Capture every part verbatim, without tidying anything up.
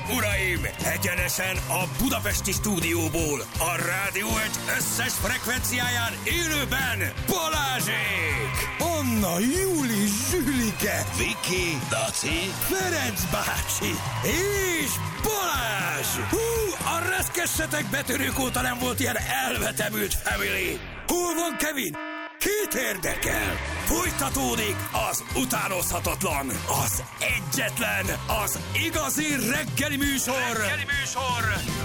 uraim! Egyenesen a budapesti stúdióból, a Rádió egy összes frekvenciáján élőben Balázsék! Anna, Júli, Zsülike, Viki, Daci, Ferenc bácsi és Balázs! Hú, a reszkessetek betörők óta nem volt ilyen elvetemült family! Hol van Kevin? Két érdekel! Folytatódik az utánozhatatlan, az egyetlen, az igazi reggeli műsor! Reggeli műsor!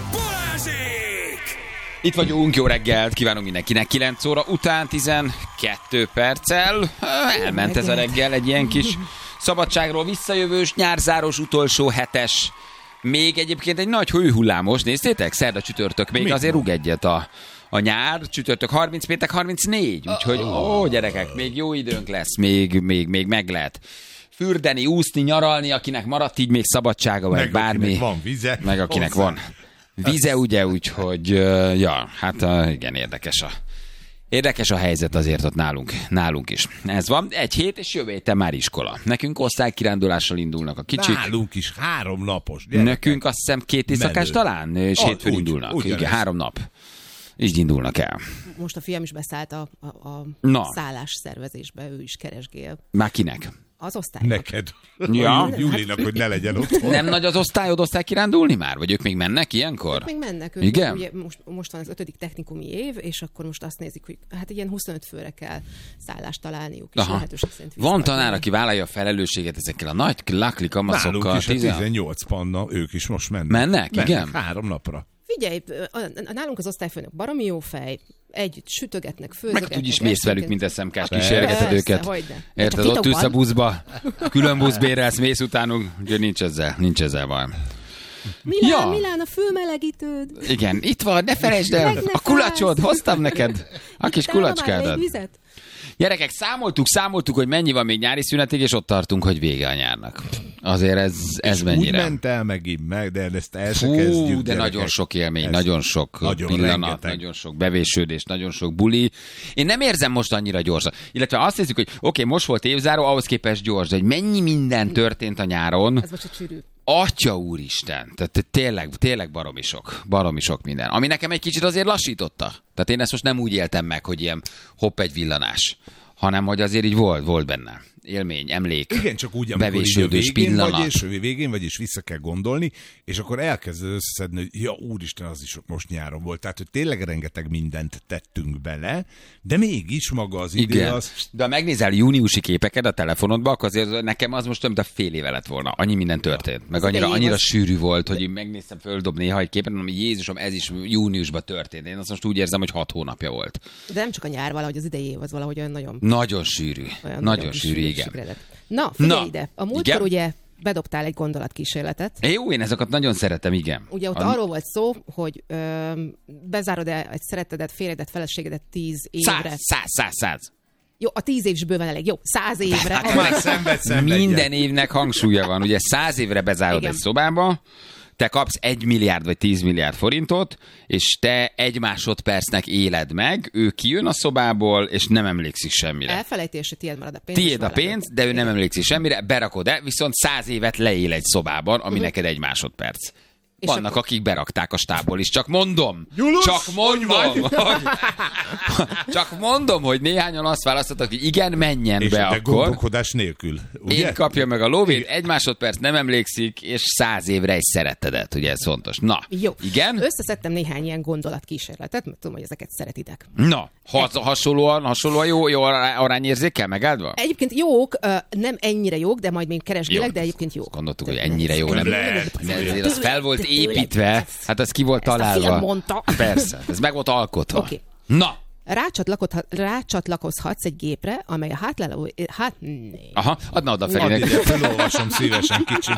Balázsék! Itt vagyunk, jó reggelt, kívánunk mindenkinek. kilenc óra után tizenkettő perccel. Elment ez a reggel, egy ilyen kis szabadságról visszajövős, nyárzáros, utolsó hetes. Még egyébként egy nagy hőhullámos, néztétek? Szerda csütörtök, még Mi azért van? rúg egyet a, a nyár, csütörtök harminc, péntek harmincnégy, úgyhogy ó, gyerekek, még jó időnk lesz, még, még, még meg lehet fürdeni, úszni, nyaralni, akinek maradt így még szabadsága, vagy meg bármi. Akinek van vize. Meg akinek hozzá. van vize, ugye, úgyhogy, ja, hát igen, érdekes a, érdekes a helyzet azért ott nálunk, nálunk is. Ez van, egy hét, és jövő héten már iskola. Nekünk osztálykirándulással indulnak a kicsik. Nálunk is három napos. Gyerekek. Nekünk azt hiszem két éjszakás Menő. talán, és Ah, hétfőn úgy, indulnak. ugyanez. Igen, három nap. Így indulnak el. Most a fiam is beszállt a, a, a Na. szállás szervezésbe, ő is keresgél. Már kinek? Az osztálynak. Neked. Ja. Júlinak, hogy ne legyen otthon. Nem nagy az osztályod osztálykirándulni már? Vagy ők még mennek ilyenkor? Még mennek. Ők Igen? Ugye most, most van az ötödik technikumi év, és akkor most azt nézik, hogy hát ilyen huszonöt főre kell szállást találniuk, és Aha. lehetőség szerint Van vissza- tanár, aki vállalja a felelősséget ezekkel a nagy lakli kamaszokkal. Nálunk is a tizen- tizennyolc panna, ők is most mennek. Mennek? mennek Igen? három napra. Figyelj, a- a- nálunk az osztályfőnök baromi jó fej, együtt sütögetnek, Meg főzögetnek. úgy is mész velük, mint es em ká-s kísérgeted Persze, őket. hogyne. Érted, Csak ott ülsz a titokban. buszba, külön busz bérelsz, mész utánuk, úgyhogy nincs ezzel, nincs ezzel baj. Milán, Ja. Milán, a fülmelegítőd. Igen, itt van, ne felejtsd el, Meg ne a kulacsod, fájsz. hoztam neked, a kis Ittál ma már kulacskádat. légvizet? Gyerekek, számoltuk, számoltuk, hogy mennyi van még nyári szünetig, és ott tartunk, hogy vége a nyárnak. Azért ez, ez Úgy mennyire. ment el megint meg, de ezt el se Fú, kezdjük. de gyerekek. nagyon sok élmény, Ez nagyon sok nagyon pillanat, rengeteg. nagyon sok bevésődés, nagyon sok buli. Én nem érzem most annyira gyorsan. Illetve azt hiszük, hogy oké, okay, most volt évzáró, ahhoz képest gyors, de hogy mennyi minden történt a nyáron. Ez most a csűrű. Atya úristen, tehát tényleg, tényleg baromi sok, baromi sok minden. Ami nekem egy kicsit azért lassította. Tehát én ezt most nem úgy éltem meg, hogy ilyen hopp egy villanás, hanem hogy azért így volt, volt benne élmény, emlék, Igen, csak úgy, amikor bevésődős így a végén pillanat. vagy, és végén vagy, és vissza kell gondolni, és akkor elkezded összeszedni, hogy ja, úristen, az is most nyáron volt. Tehát, hogy tényleg rengeteg mindent tettünk bele, de mégis maga az idő Igen, az... de ha megnézel júniusi képeket a telefonodba, akkor azért nekem az most több, mint a fél éve lett volna. Annyi minden történt. Meg Az annyira, idei év annyira az- sűrű volt, hogy én megnéztem földobni néha egy képet, mondom, hogy Jézusom, ez is júniusban történt. Én azt most úgy érzem, hogy hat hónapja volt. De nem csak a nyár, valahogy az idei év az valahogy olyan nagyon, Nagyon sűrű. olyan Nagyon kis sűrű, igen. sűrűségre lett. Na, figyelj Na, ide. A múltkor igen? ugye bedobtál egy gondolatkísérletet. É, jó, én ezeket nagyon szeretem, igen. Ugye ott A- arról volt szó, hogy ö, bezárod-e egy szerettedet, férjedet, feleségedet tíz évre. Száz, száz, száz, száz. Jó, a tíz év is bőven elég. Jó, száz évre. Ha már szenved, szenvedjen. Minden évnek hangsúlya van. Ugye száz évre bezárod Igen. egy szobába, te kapsz egy milliárd vagy tíz milliárd forintot, és te egy másodpercnek éled meg, ő kijön a szobából, és nem emlékszik semmire. Elfelejti, és tiéd marad a pénz. és Tiéd a marad. pénz, de ő nem emlékszik semmire, berakod-e, viszont száz évet leél egy szobában, ami neked egy másodperc. És Vannak, akkor- akik berakták a stábból is. Csak mondom, Gyulusz, csak mondom, hogy hogy, csak mondom, hogy néhányan azt választottak, hogy igen, menjen És be de akkor. gondolkodás nélkül. Ugye? Én kapja meg a lóvét, egy másodperc nem emlékszik, és száz évre egy szeretedet, ugye ez fontos. Na, Jó. igen? Összeszedtem néhány ilyen gondolatkísérletet, mert tudom, hogy ezeket szeretitek. Na, has, hasonlóan, hasonlóan jó, jó ará- arányérzékkel megáldva? Egyébként jók, ö, nem ennyire jók, de majd még keresgélek, Jó. de egyébként jók. Gondoltuk, hogy ennyire jó nem. Lehet. De ezért az fel volt Tőle- építve, hát az ki volt Ezt a találva. film mondta. Persze, ez meg volt alkotva. Oké. Na, Rácsatlakozhat, rácsatlakozhatsz egy gépre, amely a hátláló... Hát... né. aha, adna oda Add Ferinek. ide, felolvasom szívesen kicsit.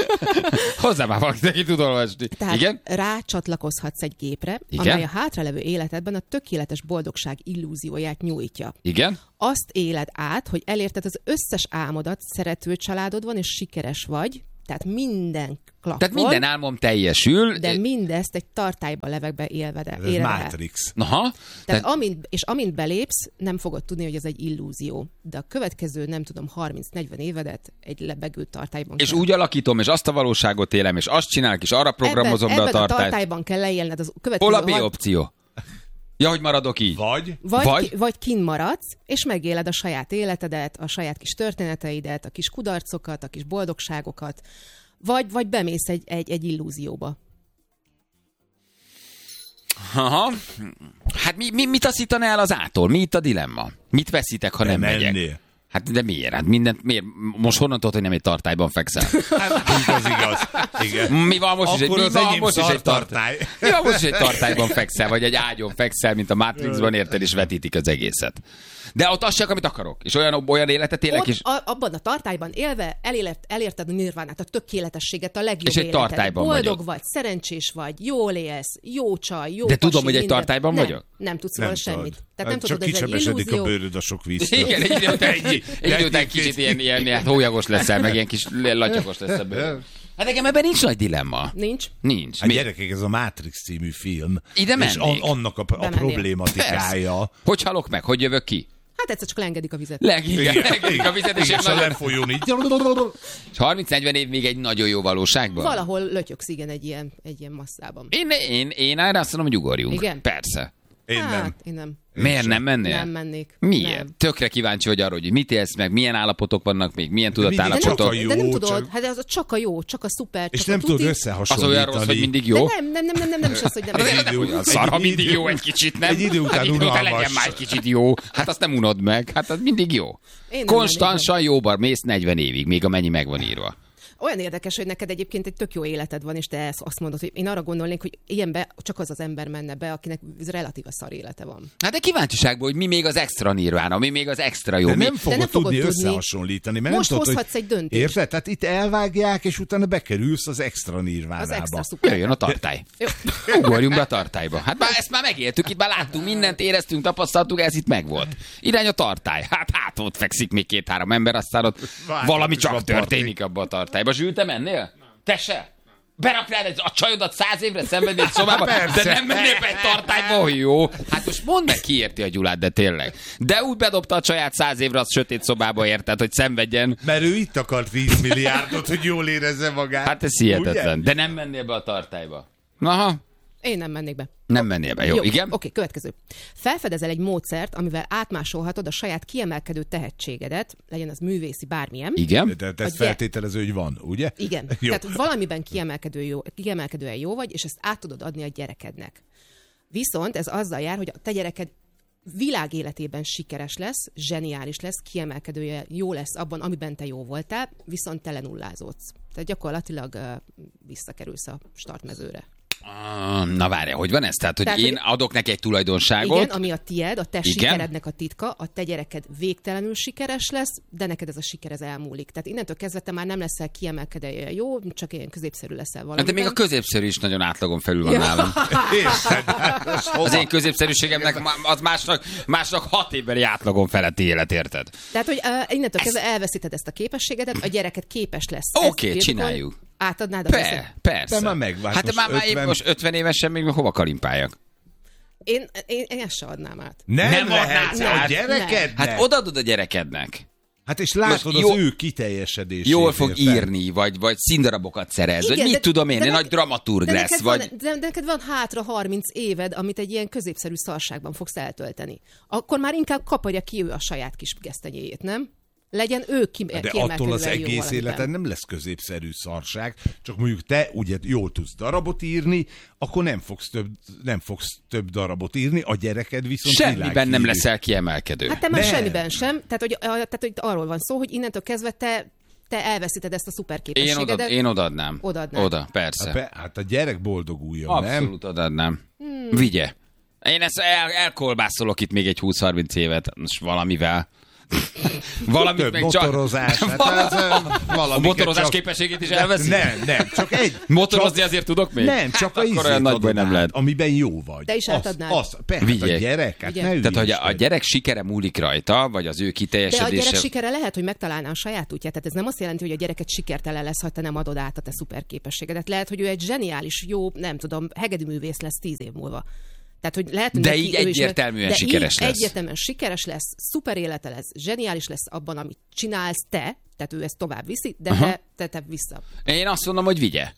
Hozzá már valaki, aki tud olvasni. Tehát Igen? rácsatlakozhatsz egy gépre, Igen? amely a hátralevő életedben a tökéletes boldogság illúzióját nyújtja. Igen? Azt éled át, hogy elérted az összes álmodat, szerető családod van, és sikeres vagy, Tehát minden klappol. Tehát minden álmom teljesül. De mindezt egy tartályba levegbe élve. Ez Matrix. Aha. Tehát, Tehát amint, és amint belépsz, nem fogod tudni, hogy ez egy illúzió. De a következő, nem tudom, harminc-negyven évedet egy lebegő tartályban és kell. úgy alakítom, és azt a valóságot élem, és azt csinálok, és arra programozom ebben, be a ebben tartályt. a tartályban kell leélned az következő... Hol a B hat- opció? Ja, hogy maradok így. Vagy? Vagy, Vagy? Ki, vagy kint maradsz, és megéled a saját életedet, a saját kis történeteidet, a kis kudarcokat, a kis boldogságokat, vagy, vagy bemész egy, egy, egy illúzióba. Aha. Hát mi, mi, mit taszítana el az ától? Mi itt a dilemma? Mit veszítek, ha nem, Nem megyek? mennél. Hát de miért? Hát mindent, miért? Most honnan tudod, hogy nem egy tartályban fekszel? Hát, az igaz. Igen. Mi van most is egy, Akkor mi az van enyém most is egy szartartály. tartály? Mi van most is egy tartályban fekszel, vagy egy ágyon fekszel, mint a Matrixban, érted, és vetítik az egészet. De ott azt csak, amit akarok. És olyan, olyan életet élek, Ott, és... a, abban a tartályban élve elért, elérted a nirvánát, a tökéletességet, a legjobb És egy életed. tartályban Boldog vagyok. vagy, szerencsés vagy, jól élsz, jó csaj, jó De pasi, tudom, hogy egy minden. tartályban nem, vagyok? Nem tudsz Nem róla tudod. semmit. Tehát nem Csak tudod, hogy ez egy kicsebesedik a illúzió. bőröd a sok víztől. Igen, egy idő után, Ennyi. egy idő után Ennyi. kicsit ilyen, ilyen, ilyen hólyagos leszel, meg ilyen kis latyagos lesz a bőr. Hát nekem ebben nincs nagy dilemma. Nincs. Nincs. Hát Mi? gyerekek, ez a Matrix című film. Ide és mennék. an- annak a, a Bemennél. problématikája. Persze. Hogy halok meg? Hogy jövök ki? Hát egyszer csak leengedik a vizet. Leg, igen, legedik a vizet, és Igen, én és a nagyon... lefolyón így. És harminc-negyven év még egy nagyon jó valóságban? Valahol lötyöksz, igen, egy ilyen, egy ilyen masszában. Én, én, én erre azt mondom, hogy ugorjunk. Igen? Persze. Én hát, nem. én nem. Miért nem mennél? Nem mennék. Miért? Nem. Tökre kíváncsi vagy arra, hogy mit élsz meg, milyen állapotok vannak még, milyen mindig tudatállapotok. csak a jó, De nem csak- tudod, hát ez csak a jó, csak a szuper, És csak nem a tudod tuti. Az összehasonlítani. olyan rossz, hogy mindig jó? De nem, nem, nem, nem, nem, nem is az, hogy nem. Egy idő- Olyan szar, ha egy mindig idő- jó egy kicsit, nem? egy idő után hát idő után unalmas. legyen már egy kicsit jó. Hát azt nem unod meg. Hát az mindig jó. nem Konstansan jóban mész negyven évig, még amennyi meg van írva. Olyan érdekes, hogy neked egyébként egy tök jó életed van, és te ezt azt mondod, hogy én arra gondolnék, hogy ilyenbe csak az az ember menne be, akinek relatíve szar élete van. Hát de kíváncsiságból, hogy mi még az extra nirvána, mi még az extra jó. De mi... nem fogod nem fogod tudni tudni. összehasonlítani. Mert Most nem tudod, hozhatsz hogy... egy döntést. Érted? Tehát itt elvágják, és utána bekerülsz az extra Az nirvánába. extra szuper. Jöjjön a tartály. Jó. Ugorjunk be a tartályba. Hát már ezt már megéltük, itt már láttunk mindent, éreztünk, tapasztaltuk, ez itt megvolt. Irány a tartály. Hát hát ott fekszik még két-három ember, aztán ott Várj, valami is csak van történik abban a tartályba. Zsül, te mennél? Te se? Beraknád egy- a csajodat száz évre szenvedni egy szobába, Persze. de nem mennél be egy tartályba, hogy jó. Hát most mondd meg, ki érti a Gyulát, de tényleg. De úgy bedobta a csaját száz évre az sötét szobába, érted, hogy szenvedjen. Mert ő itt akart tíz milliárdot, hogy jól érezze magát. Hát ez hihetetlen. Ugye? De nem mennél be a tartályba. Aha, Én nem mennék be. nem mennél be. Jó, jó igen? Oké, következő. Felfedezel egy módszert, amivel átmásolhatod a saját kiemelkedő tehetségedet, legyen az művészi, bármilyen. Igen? De A ezt gy- feltételező, hogy van, ugye? Igen. Jó. Tehát valamiben kiemelkedő jó, kiemelkedően jó vagy, és ezt át tudod adni a gyerekednek. Viszont ez azzal jár, hogy a te gyereked világ életében sikeres lesz, zseniális lesz, kiemelkedője jó lesz abban, amiben te jó voltál, viszont te lenullázódsz. Tehát gyakorlatilag uh, visszakerülsz a startmezőre. Ah, na várja, hogy van ez? Tehát, hogy Tehát, én hogy- adok neki egy tulajdonságot, Igen, ami a tied, a te Igen. sikerednek a titka, a te gyereked végtelenül sikeres lesz, de neked ez a siker ez elmúlik. Tehát innentől kezdve te már nem leszel kiemelkedően jó, csak ilyen középszerű leszel hát valamiben. de még a középszerű is nagyon átlagon felül van Ja. nálam. Érted? Az hova? Az én középszerűségemnek ma- az másnak, másnak hat évbeli átlagon feletti élet, érted? Tehát, hogy uh, innentől kezdve elveszíted ezt a képességedet, a gyereket képes lesz. Oké, ezt birtokolni, csináljuk. Átadnád az Pe, össze... persze. De már megvált, Hát de most már, már épp ötven most ötven évesen még hova kalimpáljak? Én, én, én ezt se adnám át. Nem, Nem nem adnád lehet át. a gyerekednek. Hát odaadod a gyerekednek. Hát és látod Most az jó- ő kiteljesedését. Jól fog érted? írni, vagy, vagy színdarabokat szerez, vagy Igen, mit de- tudom én, de egy nek- nagy dramaturg de lesz, neked vagy... Van, de, de neked van hátra harminc éved, amit egy ilyen középszerű szarságban fogsz eltölteni. Akkor már inkább kaparja ki ő a saját kis gesztenyéjét, nem? Legyen ő ki, De attól az kiemelkedően jó egész valamiben. életen nem lesz középszerű szarság, csak mondjuk te ugye jól tudsz darabot írni, akkor nem fogsz több, nem fogsz több darabot írni, a gyereked viszont Semmiben nem világhírű. leszel kiemelkedő. Hát te már Nem. semmiben sem. Tehát hogy, a- tehát, hogy arról van szó, hogy innentől kezdve te, te elveszíted ezt a Én, szuperképességedet. oda, én odaadnám. Odaadnád. Oda, persze. Hát, be- hát a gyerek boldoguljon, nem? Abszolút odaadnám. Hmm. Vigye. Én ezt el, elkolbászolok itt még egy húsz-harminc évet, most valamivel. Valamit Több meg csak... motorozás. Hát ez, A motorozás csak... képességét is elveszi? Nem, nem, csak egy. Motorozni csak... azért tudok még? Nem, csak hát a akkor olyan nagy baj nem lehet. Amiben jó vagy. De is átadnád. Az, az, persze, Vigyek. a gyerek, hát Vigyek. ne Tehát, hogy a, a ügyeskedj. gyerek sikere múlik rajta, vagy az ő De a kiteljesedése... gyerek sikere lehet, hogy megtalálná a saját útját. Tehát ez nem azt jelenti, hogy a gyereket sikertelen lesz, ha te nem adod át a te szuper képességedet. Lehet, hogy ő egy zseniális, jó, nem tudom, hegedűművész lesz tíz év múlva. Tehát, hogy lehet, hogy De neki így ő is- egyértelműen de sikeres így lesz. Egyértelműen sikeres lesz, szuper élete lesz, zseniális lesz abban, amit csinálsz te, tehát ő ezt tovább viszi, de te, te, te vissza. Én azt mondom, hogy vigye.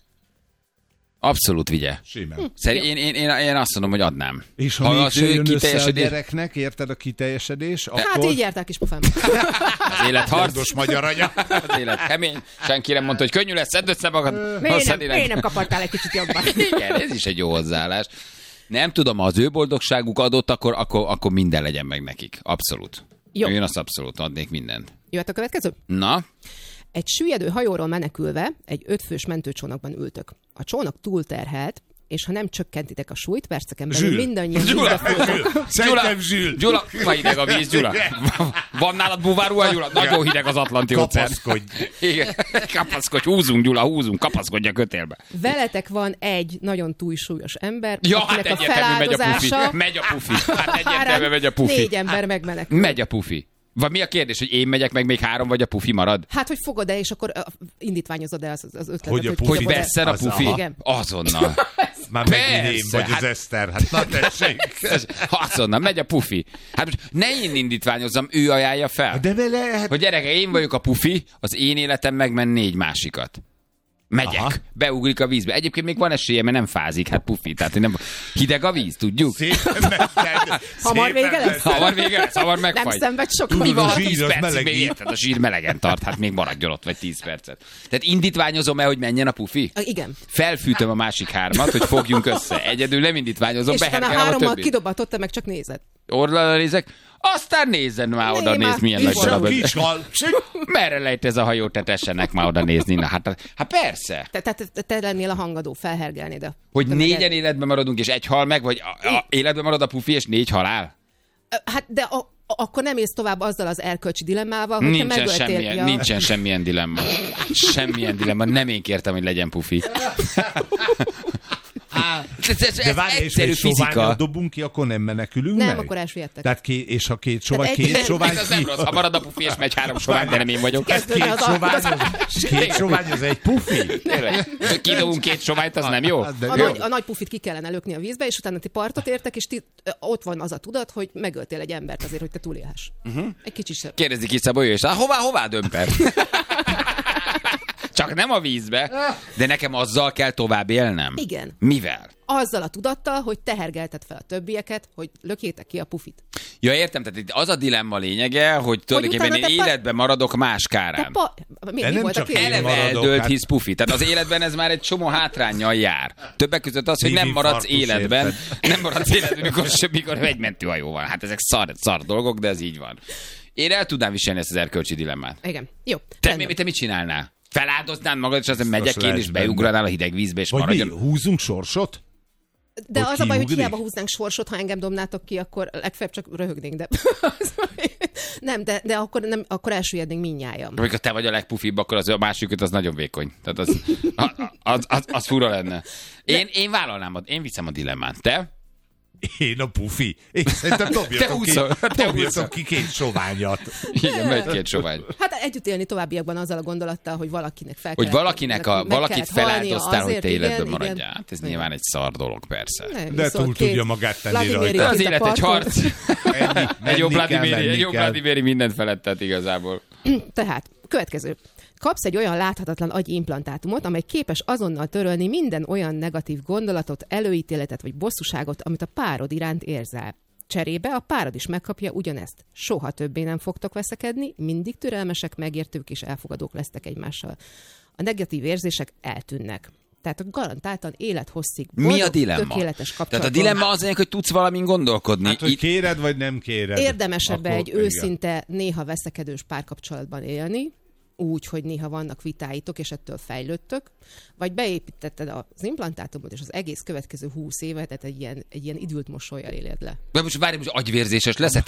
Abszolút vigye. Simán. Szerint én, én, én, én azt mondom, hogy adnám. És ha, ha az mégse ő jön össze a kiteljesedés... gyereknek, érted a kiteljesedés, Hát akkor... így járták is pofám. Az élet harc. Mondos magyar anya. Az élet kemény. Senki nem mondta, hogy könnyű lesz, szedd össze magad. Miért nem, miért nem kapartál egy kicsit jobban? Igen, ez is egy jó hozzáállás. Nem tudom, ha az ő boldogságuk adott, akkor, akkor, akkor minden legyen meg nekik. Abszolút. Jó. Én azt abszolút adnék mindent. Jöhet a következő? Na, Egy süllyedő hajóról menekülve egy ötfős mentőcsónakban ültök. A csónak túlterhelt, és ha nem csökkentitek a súlyt, perceken belül Zsül. mindannyian Gyula. vízbe folytok. Szerintem Zsül. Gyula, ma hideg a víz, Gyula. Van nálad buvárruha, Gyula? Nagyon hideg az Atlanti óceán. Kapaszkodj. Igen, kapaszkodj, húzunk, Gyula, húzunk, kapaszkodj a kötélbe. Veletek van egy nagyon túlsúlyos ember, Ja, hát akinek a egyértelmű megy a pufi. feláldozása... Megy a pufi. Hát egyértelmű megy a pufi. Négy ember megmenekül. Megy a pufi. Vagy mi a kérdés, hogy én megyek meg még három, vagy a pufi marad? Hát, hogy fogod-e, és akkor uh, indítványozod el az, az ötletet, Hogy a hogy, pufi- Hogy kidobod-e. vesszen a Az pufi? aha. Igen. Azonnal. Már megint én Persze, vagy hát- az Eszter. Hát na tessék. Azonnal, megy a pufi. Hát most ne én indítványozzam, ő ajánlja fel. De vele, hát Hogy gyereke, én vagyok a pufi, az én életem megmen négy másikat. Megyek, Aha. beugrik a vízbe. Egyébként még van esélye, mert nem fázik, hát pufi. Tehát nem... hideg a víz, tudjuk? szépen vetted. Hamar szépen vége lesz? vetted. Hamar vége lesz, hamar Nem megfagy. szenved sok Tudod, Mi vagy. van, a ha zsír tíz az percig még melegít. érted? A zsír melegen tart, hát még maradjon ott, vagy tíz percet. Tehát indítványozom el, hogy menjen a pufi? Ah, igen. Felfűtöm a másik hármat, hogy fogjunk össze. Egyedül nem indítványozom, És utána beherkelem a hárommal többit. kidobatott, te meg csak nézed. Orralra nézek, aztán nézzen már Né, oda, már nézd milyen mi nagy van? darab. Kis ez. hal. Merre lejt ez a hajó, te tessenek már oda nézni. Na, hát, hát persze. Te, te, te, te lennél a hangadó, felhergelnéd a... Hogy te négyen meg- életben maradunk, és egy hal meg, vagy a, a, életben marad a pufi, és négy halál? Hát, de a, a, akkor nem élsz tovább azzal az erkölcsi dilemmával, hogy te Nincsen megöltél. semmilyen, ja. nincsen semmilyen dilemma. Semmilyen dilemma. Nem én kértem, hogy legyen pufi. Ez, ez, De ez várj, és egyszerű egy soványat fizika. dobunk ki, akkor nem menekülünk Nem, meg? akkor elsüllyedtek. Tehát ké, és ha két sovány, Tehát egy- két sovány Ez az nem ki... rossz. Ha marad a pufi, és megy három sovány, de nem én vagyok. Kezdődne Két az sovány, alkudozás. az, két sovány az egy pufi? Tényleg. Kidobunk két soványt, az nem jó? Az de A jó. nagy, a nagy pufit ki kellene lökni a vízbe, és utána ti partot értek, és ti, ö, ott van az a tudat, hogy megöltél egy embert azért, hogy te túlélhess. Uh-huh. Egy kicsit sem. Kérdezik ki Szabolya, és hát hová, hová dömper? Csak nem a vízbe, de nekem azzal kell tovább élnem. Igen. Mivel? Azzal a tudattal, hogy tehergelted fel a többieket, hogy lökjétek ki a pufit. Ja, értem, tehát itt az a dilemma lényege, hogy tulajdonképpen utána én te pa- életben maradok más Te kárán. pa... Mi, De mi nem volt a csak kérdés? én Eleve maradok, eldőlt hát- hisz pufi. Tehát az életben ez már egy csomó hátránnyal jár. Többek között az, hogy nem maradsz Szívinfarktus, életben. érted? Nem maradsz életben, mikor, mikor egy mentőhajó van. Hát ezek szar, szar dolgok, de ez így van. Én el tudnám viselni ezt az erkölcsi dilemmát. Igen. Jó. Te, rendben. mi, te mit csinálnál? Feláldoznád magad, és aztán megyek én, lesz és benne. beugranál a hideg vízbe, és Vagy mi, maradjon. húzunk sorsot? De Hogy az a baj, hogy kiugrik? hiába húznánk sorsot, ha engem dobnátok ki, akkor legfeljebb csak röhögnénk, de... nem, de, de akkor, nem, akkor elsüllyednénk mindnyájan. Amikor te vagy a legpufibb, akkor az a másikat az nagyon vékony. Tehát az, az, az, az fura lenne. Én, én vállalnám, én viszem a dilemmát. Te? Én a pufi. Én szerintem Te dobjatok ki, húszol, te húszol. dobjatok ki két soványat. Igen, megy két sovány. Hát együtt élni továbbiakban azzal a gondolattal, hogy valakinek fel Hogy kellett- valakinek a, meg valakit kellett halnia feláldoztál, hogy azért, te igen, életben igen. maradjál. Hát ez Igen. nyilván egy szar dolog, persze. Ne, De viszont túl két tudja magát tenni Vladimir rajta. De az itt a élet egy parton. harc. Menni, Egy jó menni kell, Vladimiri, egy menni jó kell. Vladimiri mindent felettet igazából. Tehát, következő. Kapsz egy olyan láthatatlan agyimplantátumot, amely képes azonnal törölni minden olyan negatív gondolatot, előítéletet vagy bosszúságot, amit a párod iránt érzel. Cserébe a párod is megkapja ugyanezt. Soha többé nem fogtok veszekedni, mindig türelmesek, megértők és elfogadók lesztek egymással. A negatív érzések eltűnnek. Tehát garantáltan élethosszig Mi a boldog, dilemma? tökéletes Tehát kapcsolat. a dilemma az, hogy tudsz valamin gondolkodni. Hát, hogy Itt- kéred, vagy nem kéred. Érdemesebb Akkor egy igen. őszinte, néha veszekedős párkapcsolatban élni, úgy, hogy néha vannak vitáitok, és ettől fejlődtök, vagy beépítetted az implantátumot, és az egész következő húsz évet, tehát egy ilyen, egy ilyen idült mosollyal éled le. De most várj, most agyvérzéses leszek.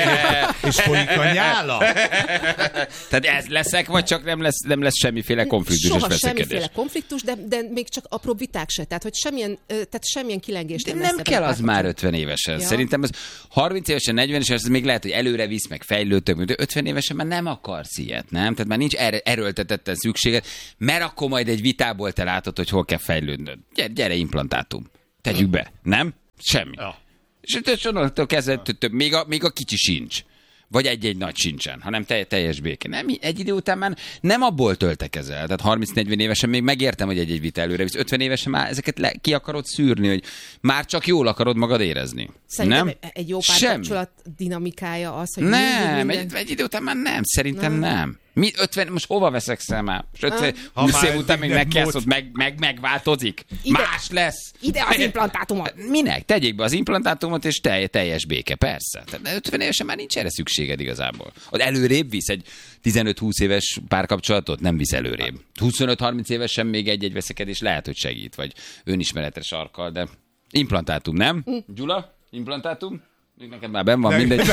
És folyik a nyála? Tehát ez leszek, vagy csak nem lesz, nem lesz semmiféle konfliktus Soha és veszekedés? semmiféle konfliktus, de, de még csak apró viták se. Tehát, hogy semmilyen, tehát semmilyen kilengés De nem nem lesz. kell az már ötven évesen. Ja. Szerintem ez harminc évesen, negyven évesen, ez még lehet, hogy előre visz, meg fejlődtök, de ötven évesen már nem akarsz ilyet, nem? Tehát már nincs erre, erőltetetten szükséged, mert akkor majd egy vitából te látod, hogy hol kell fejlődnöd. Gyere, gyere implantátum. Tegyük be. Nem? Semmi. Ja. És onnantól kezdve több, még a, még a kicsi sincs. Vagy egy-egy nagy sincsen, hanem teljes béke. Nem, egy idő után már nem abból töltekezel. Tehát harminc-negyven évesen még megértem, hogy egy-egy vita előre visz. ötven évesen már ezeket le, ki akarod szűrni, hogy már csak jól akarod magad érezni. Szerintem nem? egy jó Semmi. párkapcsolat dinamikája az, hogy Nem, minden... egy, egy idő után már nem. Szerintem nem. nem. Mi ötven, most hova veszekszel már? Most ötven, húsz év után még meg kell, meg, meg, megváltozik. Ide, Más lesz. Ide az implantátumot. Minek? Tegyék be az implantátumot, és telj, teljes béke, persze. Tehát ötven évesen már nincs erre szükséged igazából. Hogy előrébb visz egy tizenöt-húsz éves párkapcsolatot? Nem visz előrébb. huszonöt-harminc évesen még egy-egy veszekedés lehet, hogy segít, vagy önismeretre sarkal, de implantátum, nem? Gyula? Implantátum? Neked már benn van, mindegy.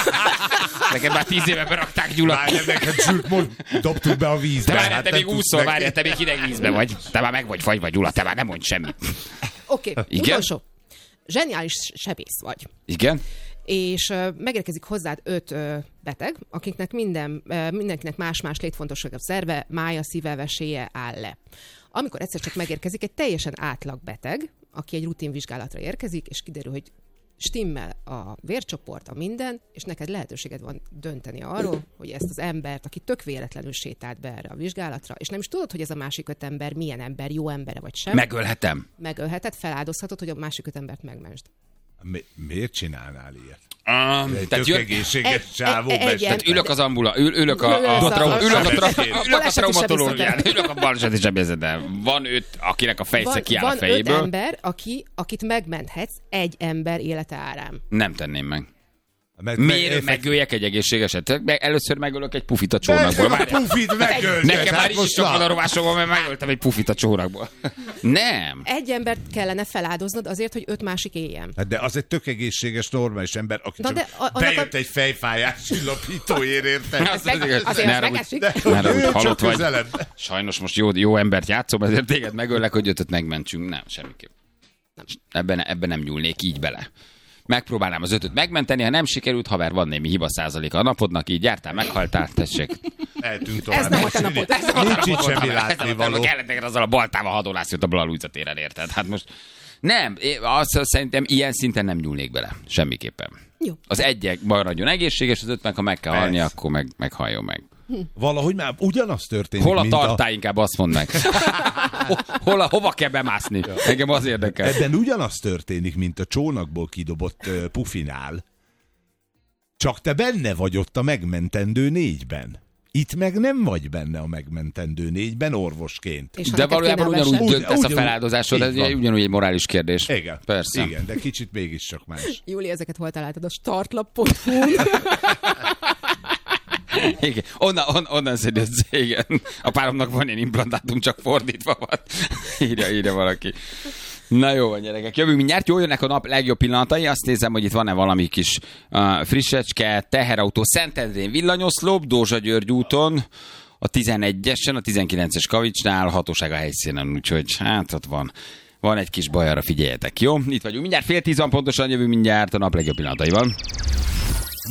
Neked már tíz éve berakták, Gyula. Várj, neked sült, most dobtuk be a vízbe. Te már Hát te nem még tudsz úszol, neki. várjál, te még hideg vízbe vagy. Te már meg vagy fagyva, Gyula, te már nem mondj semmit. Oké, okay, Igen? utolsó. Zseniális sebész vagy. Igen? És uh, megérkezik hozzád öt uh, beteg, akiknek minden, uh, mindenkinek más-más létfontosságabb szerve, mája, szíve, veséje áll le. Amikor egyszer csak megérkezik egy teljesen átlag beteg, aki egy rutinvizsgálatra érkezik, és kiderül, hogy stimmel a vércsoport, a minden, és neked lehetőséged van dönteni arról, hogy ezt az embert, aki tök véletlenül sétált be erre a vizsgálatra, és nem is tudod, hogy ez a másik öt ember milyen ember, jó embere vagy sem. Megölhetem. Megölheted, feláldozhatod, hogy a másik öt embert megmentsd. Mi, miért csinálnál ilyet? Um, Egy tehát tök jön, egészséges E- csávó e- mester. egyen. ülök az ambula, ül, ülök a, a, Ülök a, a- ülök a, tra, a- ülök a baleseti traumatológián, sebészeten. ülök a baleseti sebészeten. Van öt, akinek a fejsze Van, kiáll a van öt fejéből. ember, aki, akit megmenthetsz egy ember élete árán. Nem tenném meg. Mert Miért meg- megöljek egy egészségeset? Meg először megölök egy pufit a csónakból. A Várjál. pufit megölt. Nekem már így is sok van a rovásom, mert megöltem egy pufit a csónakból. Nem. Egy embert kellene feláldoznod azért, hogy öt másik éljen. Hát de az egy tök egészséges, normális ember, aki Na csak de a- annak bejött a- egy fejfájás csillapítóért, érted? Az meg- igaz. azért Ne az haragudj. megesik. De Már úgy jöjjön halott csak vagy. közelebb. Sajnos most jó, jó embert játszom, ezért téged megöllek, hogy ötöt megmentsünk. Nem, semmiképp. Nem. Ebben, ebben nem nyúlnék így bele. Megpróbálnám az ötöt megmenteni, ha nem sikerült, haver, van némi hiba százaléka a napodnak, így jártál, meghaltál, tessék. Eltűnt Ez tovább. nem a te napod, ez nem a te Nincs itt napod. semmi látnivaló. Kellett neked azzal a baltával hadonászt, jött a Blalújca téren, érted? Hát most nem, én azt szerintem ilyen szinten nem nyúlnék bele. Semmiképpen. Jó. Az egyek maradjon egészséges, az öt meg, ha meg kell halni, Persze. akkor meg, meghalljon meg. Valahogy már ugyanaz történik, Hol a mint tartály, inkább azt mondd meg. Hol a, hova kell bemászni? Engem az érdekel. Ebben ugyanaz történik, mint a csónakból kidobott uh, pufinál. Csak te benne vagy ott a megmentendő négyben. Itt meg nem vagy benne a megmentendő négyben orvosként. És ha De neked valójában kéne a ugyanúgy vese- döntesz a Ugyanúgy- feláldozásod, ez így van. ugyanúgy egy morális kérdés. Igen, Persze. igen, de kicsit mégiscsak más. Júli, ezeket hol találtad? A startlap pont hu-n. Igen. Onnan, on, onnan szedett, igen. A páromnak van ilyen implantátum, csak fordítva van. Írja, írja valaki. Na jó van, gyerekek. Jövünk mindjárt. Jól jönnek a nap legjobb pillanatai. Azt nézem, hogy itt van-e valami kis uh, frissecske, teherautó, Szentendrén villanyoszlop, Dózsa György úton, a tizenegyesen, a tizenkilences kavicsnál, hatóság a helyszínen, úgyhogy hát ott van. Van egy kis baj, arra figyeljetek, jó? Itt vagyunk. Mindjárt fél tíz van pontosan, jövünk mindjárt a nap legjobb pillanataival.